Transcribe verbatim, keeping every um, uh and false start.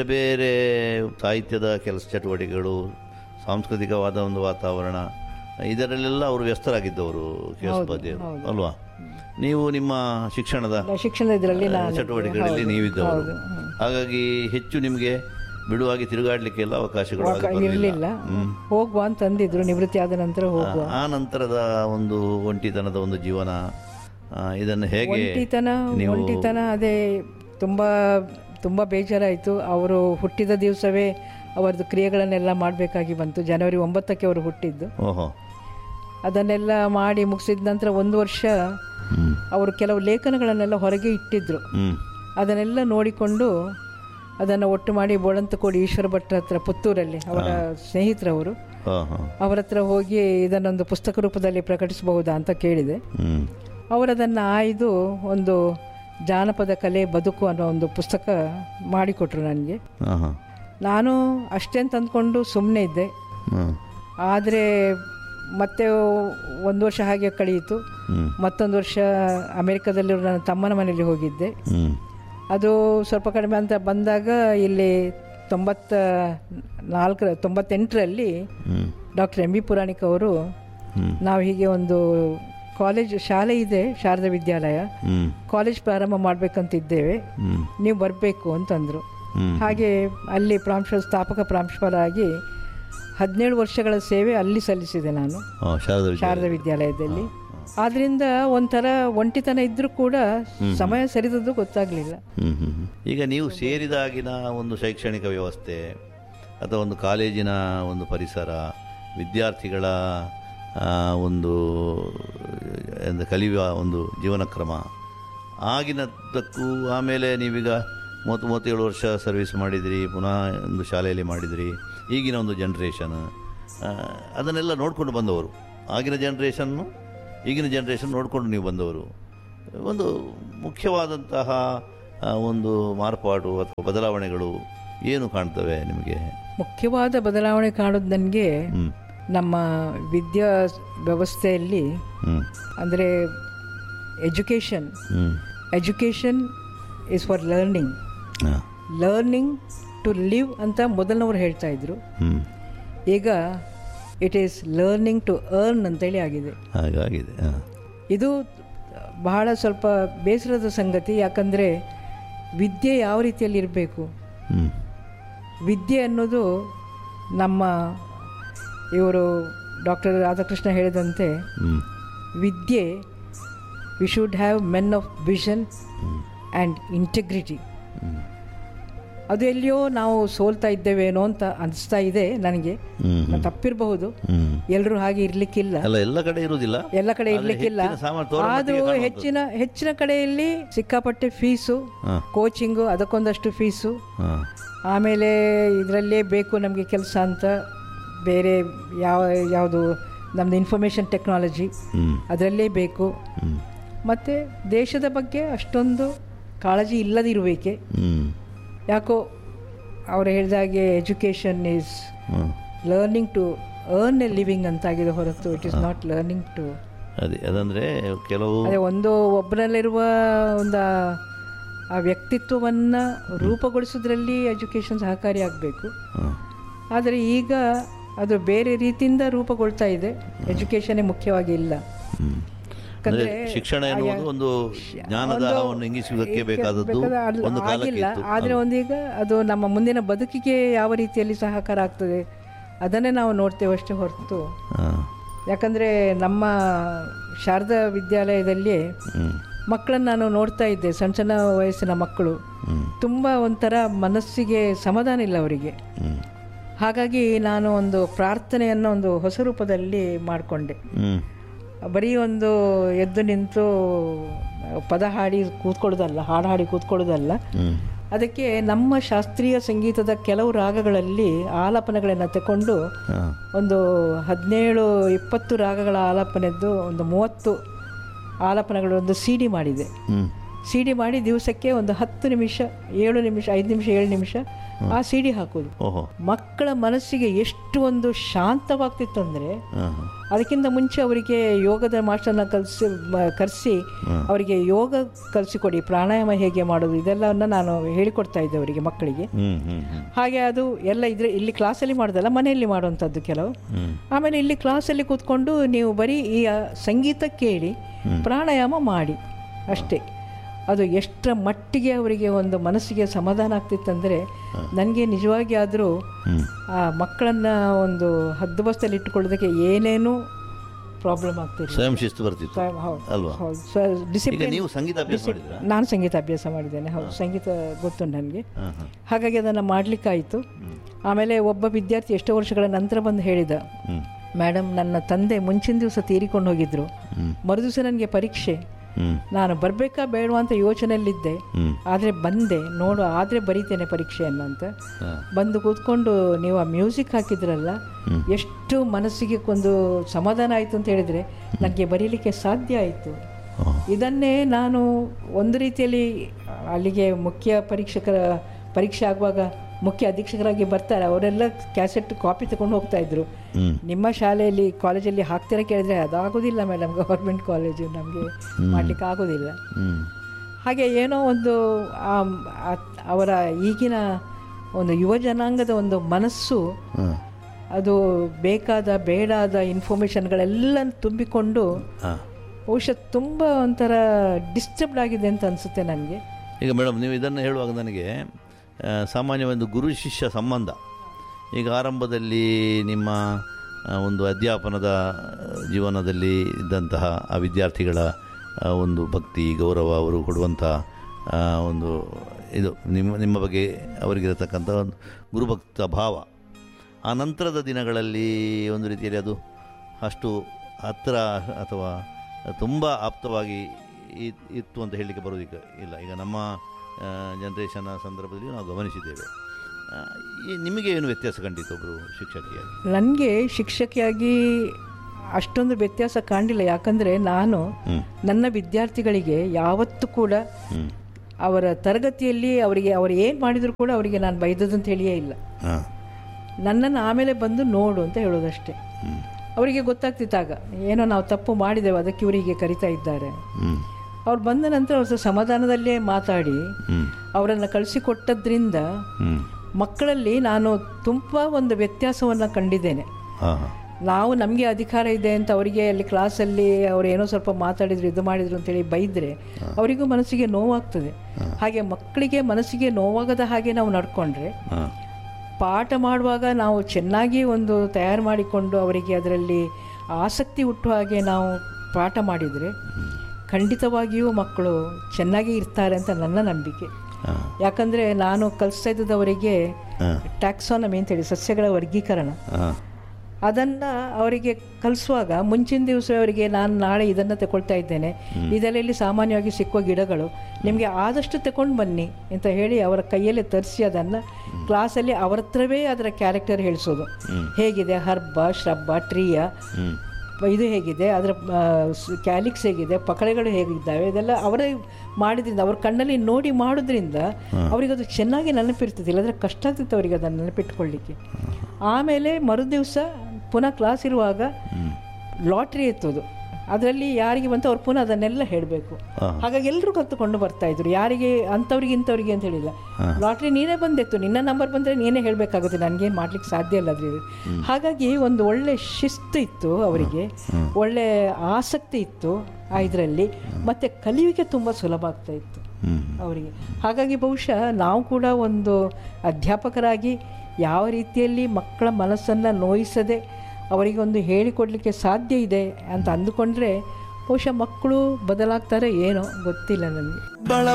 ಬೇರೆ ಸಾಹಿತ್ಯದ ಕೆಲಸ ಚಟುವಟಿಕೆಗಳು, ಸಾಂಸ್ಕೃತಿಕವಾದ ಒಂದು ವಾತಾವರಣ, ಇದರಲ್ಲೆಲ್ಲ ಅವರು ವ್ಯಸ್ತರಾಗಿದ್ದವರು ಕೆ ಎಸ್ ಉಪಾಧ್ಯಾಯರು ಅಲ್ವಾ? ನೀವು ನಿಮ್ಮ ಶಿಕ್ಷಣದ ಶಿಕ್ಷಣದಲ್ಲಿ ಚಟುವಟಿಕೆಗಳಲ್ಲಿ ನೀವಿದ್ದವರು, ಹಾಗಾಗಿ ಹೆಚ್ಚು ನಿಮಗೆ ಬಿಡುವಾಗಿ ತಿರುಗಾಡಲಿಕ್ಕೆಲ್ಲ ಅವಕಾಶಗಳು ಇರಲಿಲ್ಲ. ಹೋಗುವ ಅಂತ ಅಂದಿದ್ರು, ನಿವೃತ್ತಿ ಆದ ನಂತರ ಹೋಗುವ. ಆ ನಂತರದ ಒಂದು ಒಂಟಿತನದ ಒಂದು ಜೀವನ, ಇದನ್ನು ಹೇಗೆ? ಒಂಟಿತನ ಒಂಟಿತನ ಅದೇ ತುಂಬ ತುಂಬ ಬೇಜಾರಾಯಿತು. ಅವರು ಹುಟ್ಟಿದ ದಿವಸವೇ ಅವರದ್ದು ಕ್ರಿಯೆಗಳನ್ನೆಲ್ಲ ಮಾಡಬೇಕಾಗಿ ಬಂತು. ಜನವರಿ ಒಂಬತ್ತಕ್ಕೆ ಅವರು ಹುಟ್ಟಿದ್ದು. ಓಹೋ. ಅದನ್ನೆಲ್ಲ ಮಾಡಿ ಮುಗಿಸಿದ ನಂತರ ಒಂದು ವರ್ಷ ಅವರು ಕೆಲವು ಲೇಖನಗಳನ್ನೆಲ್ಲ ಹೊರಗೆ ಇಟ್ಟಿದ್ರು. ಅದನ್ನೆಲ್ಲ ನೋಡಿಕೊಂಡು ಅದನ್ನು ಒಟ್ಟು ಮಾಡಿ ಬೋಳಂತಕೋಡಿ ಈಶ್ವರ ಭಟ್ರ ಹತ್ರ, ಪುತ್ತೂರಲ್ಲಿ ಅವರ ಸ್ನೇಹಿತರವರು, ಅವರ ಹತ್ರ ಹೋಗಿ ಇದನ್ನೊಂದು ಪುಸ್ತಕ ರೂಪದಲ್ಲಿ ಪ್ರಕಟಿಸಬಹುದಾ ಅಂತ ಕೇಳಿದೆ. ಅವರದನ್ನು ಆಯ್ದು ಒಂದು ಜಾನಪದ ಕಲೆ ಬದುಕು ಅನ್ನೋ ಒಂದು ಪುಸ್ತಕ ಮಾಡಿಕೊಟ್ರು ನನಗೆ. ನಾನು ಅಷ್ಟೇ ಅಂತ ಅಂದ್ಕೊಂಡು ಸುಮ್ಮನೆ ಇದ್ದೆ. ಆದರೆ ಮತ್ತೆ ಒಂದು ವರ್ಷ ಹಾಗೆ ಕಳೆಯಿತು. ಮತ್ತೊಂದು ವರ್ಷ ಅಮೆರಿಕದಲ್ಲಿರೋ ನನ್ನ ತಮ್ಮನ ಮನೆಯಲ್ಲಿ ಹೋಗಿದ್ದೆ. ಅದು ಸ್ವಲ್ಪ ಕಡಿಮೆ ಅಂತ ಬಂದಾಗ ಇಲ್ಲಿ ತೊಂಬತ್ತ ನಾಲ್ಕರ ತೊಂಬತ್ತೆಂಟರಲ್ಲಿ ಡಾಕ್ಟರ್ ಎಂ ಬಿ ಪುರಾಣಿಕ್ ಅವರು, ನಾವು ಹೀಗೆ ಒಂದು ಕಾಲೇಜ್ ಶಾಲೆ ಇದೆ, ಶಾರದಾ ವಿದ್ಯಾಲಯ, ಕಾಲೇಜ್ ಪ್ರಾರಂಭ ಮಾಡಬೇಕಂತಿದ್ದೇವೆ, ನೀವು ಬರಬೇಕು ಅಂತಂದರು. ಹಾಗೆ ಅಲ್ಲಿ ಪ್ರಾಂಶುಪಾಲ ಸ್ಥಾಪಕ ಪ್ರಾಂಶುಪಾಲರಾಗಿ ಹದಿನೇಳು ವರ್ಷಗಳ ಸೇವೆ ಅಲ್ಲಿ ಸಲ್ಲಿಸಿದೆ ನಾನು ಶಾರದಾ ವಿದ್ಯಾಲಯದಲ್ಲಿ. ಆದ್ರಿಂದ ಒಂಥರ ಒಂಟಿತನ ಇದ್ರೂ ಕೂಡ ಸಮಯ ಸರಿದದ್ದು ಗೊತ್ತಾಗ್ಲಿಲ್ಲ. ಈಗ ನೀವು ಸೇರಿದಾಗಿನ ಒಂದು ಶೈಕ್ಷಣಿಕ ವ್ಯವಸ್ಥೆ ಅಥವಾ ಒಂದು ಕಾಲೇಜಿನ ಒಂದು ಪರಿಸರ, ವಿದ್ಯಾರ್ಥಿಗಳ ಒಂದು ಕಲಿಯುವ ಒಂದು ಜೀವನ ಕ್ರಮ ಆಗಿನದಕ್ಕೂ, ಆಮೇಲೆ ನೀವೀಗ ಮೂವತ್ತು ಮೂವತ್ತೇಳು ವರ್ಷ ಸರ್ವಿಸ್ ಮಾಡಿದಿರಿ, ಪುನಃ ಒಂದು ಶಾಲೆಯಲ್ಲಿ ಮಾಡಿದಿರಿ, ಈಗಿನ ಒಂದು ಜನ್ರೇಷನ್ ಅದನ್ನೆಲ್ಲ ನೋಡಿಕೊಂಡು ಬಂದವರು, ಆಗಿನ ಜನ್ರೇಷನ್ನು ಈಗಿನ ಜನ್ರೇಷನ್ ನೋಡಿಕೊಂಡು ನೀವು ಬಂದವರು, ಒಂದು ಮುಖ್ಯವಾದಂತಹ ಒಂದು ಮಾರ್ಪಾಡು ಅಥವಾ ಬದಲಾವಣೆಗಳು ಏನು ಕಾಣ್ತವೆ ನಿಮಗೆ? ಮುಖ್ಯವಾದ ಬದಲಾವಣೆ ಕಾಣೋದು ನನಗೆ ನಮ್ಮ ವಿದ್ಯಾ ವ್ಯವಸ್ಥೆಯಲ್ಲಿ, ಅಂದರೆ education education is for learning, learning to live ಅಂತ ಮೊದಲನವರು ಹೇಳ್ತಾ ಇದ್ರು. ಈಗ it is learning to earn ಅಂತೇಳಿ ಆಗಿದೆ. ಹಾಗಾಗಿದೆ. ಇದು ಬಹಳ ಸ್ವಲ್ಪ ಬೇಸರದ ಸಂಗತಿ. ಯಾಕಂದರೆ ವಿದ್ಯೆ ಯಾವ ರೀತಿಯಲ್ಲಿ ಇರಬೇಕು, ವಿದ್ಯೆ ಅನ್ನೋದು ನಮ್ಮ ಇವರು ಡಾಕ್ಟರ್ ರಾಧಾಕೃಷ್ಣ ಹೇಳಿದಂತೆ, ವಿದ್ಯೆ we should have men of vision and integrity. ಅದು ಎಲ್ಲಿಯೋ ನಾವು ಸೋಲ್ತಾ ಇದ್ದೇವೇನೋ ಅಂತ ಅನಿಸ್ತಾ ಇದೆ ನನಗೆ. ತಪ್ಪಿರಬಹುದು, ಎಲ್ಲರೂ ಹಾಗೆ ಇರ್ಲಿಕ್ಕಿಲ್ಲ, ಎಲ್ಲ ಕಡೆ ಇರುವುದಿಲ್ಲ, ಎಲ್ಲ ಕಡೆ ಇರ್ಲಿಕ್ಕಿಲ್ಲ. ಆದರೂ ಹೆಚ್ಚಿನ ಹೆಚ್ಚಿನ ಕಡೆಯಲ್ಲಿ ಸಿಕ್ಕಾಪಟ್ಟೆ ಫೀಸು, ಕೋಚಿಂಗು ಅದಕ್ಕೊಂದಷ್ಟು ಫೀಸು, ಆಮೇಲೆ ಇದರಲ್ಲೇ ಬೇಕು ನಮಗೆ ಕೆಲಸ ಅಂತ ಬೇರೆ ಯಾವ ಯಾವುದು ನಮ್ಮದು ಇನ್ಫಾರ್ಮೇಷನ್ ಟೆಕ್ನಾಲಜಿ ಅದರಲ್ಲೇ ಬೇಕು. ಮತ್ತು ದೇಶದ ಬಗ್ಗೆ ಅಷ್ಟೊಂದು ಕಾಳಜಿ ಇಲ್ಲದಿರುವಿಕೆ. ಯಾಕೋ ಅವರು ಹೇಳಿದಾಗೆ education is learning to earn A living ಅಂತಾಗಿದೆ ಹೊರತು it is not learning to. ಅದೇ ಅದಂದರೆ ಕೆಲವು ಅದೇ ಒಂದು ಒಬ್ಬರಲ್ಲಿರುವ ಒಂದು ಆ ವ್ಯಕ್ತಿತ್ವವನ್ನು ರೂಪುಗೊಳಿಸೋದ್ರಲ್ಲಿ ಎಜುಕೇಷನ್ ಸಹಕಾರಿಯಾಗಬೇಕು. ಆದರೆ ಈಗ ಅದು ಬೇರೆ ರೀತಿಯಿಂದ ರೂಪುಗೊಳ್ತಾ ಇದೆ. ಎಜುಕೇಷನ್ನೇ ಮುಖ್ಯವಾಗಿ ಇಲ್ಲ. ಶಿಕ್ಷಣ ಎನ್ನುವುದು ಒಂದು ಜ್ಞಾನದ ಇಂಗಿಸುವುದಕ್ಕೆ ಬೇಕಾದದ್ದು ಒಂದು ಆಗಿಲ್ಲ. ಆದರೆ ಒಂದೀಗ ಅದು ನಮ್ಮ ಮುಂದಿನ ಬದುಕಿಗೆ ಯಾವ ರೀತಿಯಲ್ಲಿ ಸಹಕಾರ ಆಗ್ತದೆ ಅದನ್ನೇ ನಾವು ನೋಡ್ತೇವೆ ಅಷ್ಟೇ ಹೊರತು. ಯಾಕಂದರೆ ನಮ್ಮ ಶಾರದಾ ವಿದ್ಯಾಲಯದಲ್ಲಿ ಮಕ್ಕಳನ್ನು ನಾನು ನೋಡ್ತಾ ಇದ್ದೆ, ಸಣ್ಣ ಸಣ್ಣ ವಯಸ್ಸಿನ ಮಕ್ಕಳು, ತುಂಬ ಒಂಥರ ಮನಸ್ಸಿಗೆ ಸಮಾಧಾನ ಇಲ್ಲ ಅವರಿಗೆ. ಹಾಗಾಗಿ ನಾನು ಒಂದು ಪ್ರಾರ್ಥನೆಯನ್ನು ಒಂದು ಹೊಸ ರೂಪದಲ್ಲಿ ಮಾಡಿಕೊಂಡೆ. ಬರೀ ಒಂದು ಎದ್ದು ನಿಂತು ಪದ ಹಾಡಿ ಕೂತ್ಕೊಳ್ಳೋದಲ್ಲ, ಹಾಡು ಹಾಡಿ ಕೂತ್ಕೊಳ್ಳೋದಲ್ಲ. ಅದಕ್ಕೆ ನಮ್ಮ ಶಾಸ್ತ್ರೀಯ ಸಂಗೀತದ ಕೆಲವು ರಾಗಗಳಲ್ಲಿ ಆಲಾಪನೆಗಳನ್ನು ತಗೊಂಡು ಒಂದು ಹದಿನೇಳು ಇಪ್ಪತ್ತು ರಾಗಗಳ ಆಲಾಪನೆದ್ದು ಒಂದು ಮೂವತ್ತು ಆಲಾಪನೆಗಳು ಒಂದು ಸಿ ಡಿ ಮಾಡಿದೆ. ಸಿ ಡಿ ಮಾಡಿ ದಿವಸಕ್ಕೆ ಒಂದು ಹತ್ತು ನಿಮಿಷ ಏಳು ನಿಮಿಷ ಐದು ನಿಮಿಷ ಏಳು ನಿಮಿಷ ಆ ಸಿ ಡಿ ಹಾಕೋದು. ಮಕ್ಕಳ ಮನಸ್ಸಿಗೆ ಎಷ್ಟು ಒಂದು ಶಾಂತವಾಗ್ತಿತ್ತು ಅಂದರೆ ಅದಕ್ಕಿಂತ ಮುಂಚೆ ಅವರಿಗೆ ಯೋಗದ ಮಾಸ್ಟರ್ನ ಕಲಿಸಿ ಕರೆಸಿ ಅವರಿಗೆ ಯೋಗ ಕಲಿಸಿಕೊಡಿ, ಪ್ರಾಣಾಯಾಮ ಹೇಗೆ ಮಾಡೋದು ಇದೆಲ್ಲವನ್ನು ನಾನು ಹೇಳಿಕೊಡ್ತಾ ಇದ್ದೆ ಅವರಿಗೆ, ಮಕ್ಕಳಿಗೆ. ಹಾಗೆ ಅದು ಎಲ್ಲ ಇದ್ರೆ ಇಲ್ಲಿ ಕ್ಲಾಸಲ್ಲಿ ಮಾಡೋದಲ್ಲ, ಮನೆಯಲ್ಲಿ ಮಾಡುವಂಥದ್ದು ಕೆಲವು. ಆಮೇಲೆ ಇಲ್ಲಿ ಕ್ಲಾಸಲ್ಲಿ ಕೂತ್ಕೊಂಡು ನೀವು ಬರೀ ಈ ಸಂಗೀತ ಕೇಳಿ ಪ್ರಾಣಾಯಾಮ ಮಾಡಿ ಅಷ್ಟೇ. ಅದು ಎಷ್ಟರ ಮಟ್ಟಿಗೆ ಅವರಿಗೆ ಒಂದು ಮನಸ್ಸಿಗೆ ಸಮಾಧಾನ ಆಗ್ತಿತ್ತಂದರೆ ನನಗೆ ನಿಜವಾಗಿ ಆದರೂ ಆ ಮಕ್ಕಳನ್ನು ಒಂದು ಹದ್ದುಬಸ್ತಲ್ಲಿ ಇಟ್ಟುಕೊಳ್ಳೋದಕ್ಕೆ ಏನೇನೂ ಪ್ರಾಬ್ಲಮ್ ಆಗ್ತಿತ್ತು, ಸ್ವಯಂ ಶಿಸ್ತು ಬರ್ತಿತ್ತು ಅಲ್ವಾ? ಹೌದು, ಡಿಸಿಪ್ಲಿನ್. ನೀವು ಸಂಗೀತ ಅಭ್ಯಾಸ ಮಾಡಿದ್ರಾ? ನಾನು ಸಂಗೀತ ಅಭ್ಯಾಸ ಮಾಡಿದ್ದೇನೆ, ಹೌದು, ಸಂಗೀತ ಗೊತ್ತು ನನಗೆ. ಹಾಗಾಗಿ ಅದನ್ನು ಮಾಡಲಿಕ್ಕಾಯಿತು. ಆಮೇಲೆ ಒಬ್ಬ ವಿದ್ಯಾರ್ಥಿ ಎಷ್ಟೋ ವರ್ಷಗಳ ನಂತರ ಬಂದು ಹೇಳಿದ, ಮೇಡಮ್ ನನ್ನ ತಂದೆ ಮುಂಚಿನ ದಿವಸ ತೀರಿಕೊಂಡು ಹೋಗಿದ್ರು, ಮರುದಿವಸ ನನಗೆ ಪರೀಕ್ಷೆ, ನಾನು ಬರಬೇಕಾ ಬೇಡವಾ ಅಂತ ಯೋಚನೆಯಲ್ಲಿದ್ದೆ, ಆದರೆ ಬಂದೆ ನೋಡು, ಆದರೆ ಬರೀತೇನೆ ಪರೀಕ್ಷೆಯನ್ನು ಅಂತ. ಬಂದು ಕೂತ್ಕೊಂಡು ನೀವು ಆ ಮ್ಯೂಸಿಕ್ ಹಾಕಿದ್ರಲ್ಲ, ಎಷ್ಟು ಮನಸ್ಸಿಗೆ ಒಂದು ಸಮಾಧಾನ ಆಯಿತು ಅಂತ ಹೇಳಿದರೆ ನನಗೆ ಬರೀಲಿಕ್ಕೆ ಸಾಧ್ಯ ಆಯಿತು. ಇದನ್ನೇ ನಾನು ಒಂದು ರೀತಿಯಲ್ಲಿ ಅಲ್ಲಿಗೆ ಮುಖ್ಯ ಪರೀಕ್ಷಕರ ಪರೀಕ್ಷೆ ಆಗುವಾಗ ಮುಖ್ಯ ಅಧೀಕ್ಷಕರಾಗಿ ಬರ್ತಾರೆ, ಅವರೆಲ್ಲ ಕ್ಯಾಸೆಟ್ ಕಾಪಿ ತಗೊಂಡು ಹೋಗ್ತಾ ಇದ್ರು. ನಿಮ್ಮ ಶಾಲೆಯಲ್ಲಿ ಕಾಲೇಜಲ್ಲಿ ಹಾಕ್ತೀರಾ ಕೇಳಿದ್ರೆ ಅದಾಗೋದಿಲ್ಲ ಮೇಡಮ್, ಗವರ್ಮೆಂಟ್ ಕಾಲೇಜು ನಮಗೆ ಮಾಡಲಿಕ್ಕೆ ಆಗೋದಿಲ್ಲ. ಹಾಗೆ ಏನೋ ಒಂದು ಅವರ ಈಗಿನ ಒಂದು ಯುವ ಜನಾಂಗದ ಒಂದು ಮನಸ್ಸು, ಅದು ಬೇಕಾದ ಬೇಡಾದ ಇನ್ಫಾರ್ಮೇಷನ್ಗಳೆಲ್ಲ ತುಂಬಿಕೊಂಡು ಬಹುಶಃ ತುಂಬ ಒಂಥರ ಡಿಸ್ಟರ್ಬ್ಡ್ ಆಗಿದೆ ಅಂತ ಅನಿಸುತ್ತೆ ನನಗೆ. ಈಗ ಮೇಡಮ್ ನೀವು ಇದನ್ನು ಹೇಳುವಾಗ ನನಗೆ ಸಾಮಾನ್ಯವಾಗಿ ಗುರು ಶಿಷ್ಯ ಸಂಬಂಧ, ಈಗ ಆರಂಭದಲ್ಲಿ ನಿಮ್ಮ ಒಂದು ಅಧ್ಯಾಪನದ ಜೀವನದಲ್ಲಿ ಇದ್ದಂತಹ ಆ ವಿದ್ಯಾರ್ಥಿಗಳ ಒಂದು ಭಕ್ತಿ ಗೌರವ, ಅವರು ಕೊಡುವಂಥ ಒಂದು ಇದು ನಿಮ್ಮ ನಿಮ್ಮ ಬಗ್ಗೆ ಅವರಿಗಿರತಕ್ಕಂಥ ಒಂದು ಗುರುಭಕ್ತ ಭಾವ, ಆ ನಂತರದ ದಿನಗಳಲ್ಲಿ ಒಂದು ರೀತಿಯಲ್ಲಿ ಅದು ಅಷ್ಟು ಹತ್ತಿರ ಅಥವಾ ತುಂಬ ಆಪ್ತವಾಗಿ ಇತ್ತು ಅಂತ ಹೇಳಲಿಕ್ಕೆ ಬರೋದಕ್ಕೆ ಇಲ್ಲ. ಈಗ ನಮ್ಮ ಜನ್ರೇಷನ್ನ ಸಂದರ್ಭದಲ್ಲಿ ನಾವು ಗಮನಿಸಿದ್ದೇವೆ. ಈ ನಿಮಗೆ ಏನು ವ್ಯತ್ಯಾಸ ಕಂಡಿತ್ತು ಒಬ್ಬರು ಶಿಕ್ಷಕಿಯಾಗಿ? ನನಗೆ ಶಿಕ್ಷಕಿಯಾಗಿ ಅಷ್ಟೊಂದು ವ್ಯತ್ಯಾಸ ಕಾಣಲಿಲ್ಲ. ಯಾಕಂದರೆ ನಾನು ನನ್ನ ವಿದ್ಯಾರ್ಥಿಗಳಿಗೆ ಯಾವತ್ತೂ ಕೂಡ ಅವರ ತರಗತಿಯಲ್ಲಿ ಅವರಿಗೆ ಅವರು ಏನು ಮಾಡಿದರೂ ಕೂಡ ಅವರಿಗೆ ನಾನು ಬೈದದಂತ ಹೇಳಿಯೇ ಇಲ್ಲ. ನನ್ನನ್ನು ಆಮೇಲೆ ಬಂದು ನೋಡು ಅಂತ ಹೇಳೋದಷ್ಟೇ. ಅವರಿಗೆ ಗೊತ್ತಾಗ್ತಿತ್ತಾಗ ಏನೋ ನಾವು ತಪ್ಪು ಮಾಡಿದೆವು, ಅದಕ್ಕೆ ಇವರಿಗೆ ಕರಿತಾ ಇದ್ದಾರೆ. ಅವ್ರು ಬಂದ ನಂತರ ಅವ್ರ ಸಮಾಧಾನದಲ್ಲೇ ಮಾತಾಡಿ ಅವರನ್ನು ಕಳಿಸಿಕೊಟ್ಟದ್ರಿಂದ ಮಕ್ಕಳಲ್ಲಿ ನಾನು ತುಂಬ ಒಂದು ವ್ಯತ್ಯಾಸವನ್ನು ಕಂಡಿದ್ದೇನೆ. ನಾವು ನಮಗೆ ಅಧಿಕಾರ ಇದೆ ಅಂತ ಅವರಿಗೆ ಅಲ್ಲಿ ಕ್ಲಾಸಲ್ಲಿ ಅವರು ಏನೋ ಸ್ವಲ್ಪ ಮಾತಾಡಿದ್ರು ಇದು ಮಾಡಿದ್ರು ಅಂತೇಳಿ ಬೈದರೆ ಅವರಿಗೂ ಮನಸ್ಸಿಗೆ ನೋವಾಗ್ತದೆ. ಹಾಗೆ ಮಕ್ಕಳಿಗೆ ಮನಸ್ಸಿಗೆ ನೋವಾಗದ ಹಾಗೆ ನಾವು ನಡ್ಕೊಂಡ್ರೆ, ಪಾಠ ಮಾಡುವಾಗ ನಾವು ಚೆನ್ನಾಗಿ ಒಂದು ತಯಾರು ಮಾಡಿಕೊಂಡು ಅವರಿಗೆ ಅದರಲ್ಲಿ ಆಸಕ್ತಿ ಹುಟ್ಟುವ ಹಾಗೆ ನಾವು ಪಾಠ ಮಾಡಿದರೆ ಖಂಡಿತವಾಗಿಯೂ ಮಕ್ಕಳು ಚೆನ್ನಾಗಿ ಇರ್ತಾರೆ ಅಂತ ನನ್ನ ನಂಬಿಕೆ. ಯಾಕಂದರೆ ನಾನು ಕಲಿಸ್ತಾ ಇದ್ದದವರಿಗೆ ಟ್ಯಾಕ್ಸಾನಮಿ ಅಂತೇಳಿ ಸಸ್ಯಗಳ ವರ್ಗೀಕರಣ, ಅದನ್ನು ಅವರಿಗೆ ಕಲಿಸುವಾಗ ಮುಂಚಿನ ದಿವಸ ಅವರಿಗೆ ನಾನು ನಾಳೆ ಇದನ್ನು ತಗೊಳ್ತಾ ಇದ್ದೇನೆ, ಇದೆಲ್ಲ ಇಲ್ಲಿ ಸಾಮಾನ್ಯವಾಗಿ ಸಿಕ್ಕುವ ಗಿಡಗಳು, ನಿಮಗೆ ಆದಷ್ಟು ತಗೊಂಡು ಬನ್ನಿ ಅಂತ ಹೇಳಿ ಅವರ ಕೈಯಲ್ಲೇ ತರಿಸಿ ಅದನ್ನು ಕ್ಲಾಸಲ್ಲಿ ಅವರ ಹತ್ರವೇ ಅದರ ಕ್ಯಾರೆಕ್ಟರ್ ಹೇಳಿಸೋದು. ಹೇಗಿದೆ ಹರ್ಬ, ಶ್ರಬ್ಬ, ಟ್ರೀಯ, ಇದು ಹೇಗಿದೆ, ಅದರ ಕ್ಯಾಲಿಕ್ಸ್ ಹೇಗಿದೆ, ಪಕಳೆಗಳು ಹೇಗಿದ್ದಾವೆ, ಇದೆಲ್ಲ ಅವರೇ ಮಾಡಿದ್ರಿಂದ ಅವ್ರ ಕಣ್ಣಲ್ಲಿ ನೋಡಿ ಮಾಡೋದ್ರಿಂದ ಅವರಿಗೆ ಅದು ಚೆನ್ನಾಗಿ ನೆನಪಿರ್ತದೆ. ಇಲ್ಲಾಂದರೆ ಕಷ್ಟ ಆಗ್ತಿತ್ತು ಅವರಿಗೆ ಅದನ್ನು ನೆನಪಿಟ್ಕೊಳ್ಳಿಕ್ಕೆ. ಆಮೇಲೆ ಮರುದಿವಸ ಪುನಃ ಕ್ಲಾಸ್ ಇರುವಾಗ ಲಾಟ್ರಿ ಎತ್ತೋದು, ಅದರಲ್ಲಿ ಯಾರಿಗೆ ಬಂತು ಅವ್ರು ಪುನಃ ಅದನ್ನೆಲ್ಲ ಹೇಳಬೇಕು. ಹಾಗಾಗಿ ಎಲ್ಲರೂ ಕಲ್ತುಕೊಂಡು ಬರ್ತಾಯಿದ್ರು, ಯಾರಿಗೆ ಅಂಥವ್ರಿಗೆ ಇಂಥವ್ರಿಗೆ ಅಂತ ಹೇಳಿಲ್ಲ. ಲಾಟ್ರಿ ನೀನೇ ಬಂದೆತ್ತು, ನಿನ್ನ ನಂಬರ್ ಬಂದರೆ ನೀನೇ ಹೇಳಬೇಕಾಗುತ್ತೆ, ನನಗೇನು ಮಾಡ್ಲಿಕ್ಕೆ ಸಾಧ್ಯ ಇಲ್ಲ ಅದ್ರಲ್ಲಿ. ಹಾಗಾಗಿ ಒಂದು ಒಳ್ಳೆ ಶಿಸ್ತು ಇತ್ತು ಅವರಿಗೆ, ಒಳ್ಳೆ ಆಸಕ್ತಿ ಇತ್ತು ಆ ಇದರಲ್ಲಿ, ಮತ್ತು ಕಲಿಯುವಿಕೆ ತುಂಬ ಸುಲಭ ಆಗ್ತಾ ಇತ್ತು ಅವರಿಗೆ. ಹಾಗಾಗಿ ಬಹುಶಃ ನಾವು ಕೂಡ ಒಂದು ಅಧ್ಯಾಪಕರಾಗಿ ಯಾವ ರೀತಿಯಲ್ಲಿ ಮಕ್ಕಳ ಮನಸ್ಸನ್ನು ನೋಯಿಸದೆ ಅವರಿಗೆ ಒಂದು ಹೇಳಿಕೊಡಲಿಕ್ಕೆ ಸಾಧ್ಯ ಇದೆ ಅಂತ ಅಂದುಕೊಂಡ್ರೆ ಬಹುಶಃ ಮಕ್ಕಳು ಬದಲಾಗ್ತಾರೆ, ಏನೋ ಗೊತ್ತಿಲ್ಲ ನನಗೆ.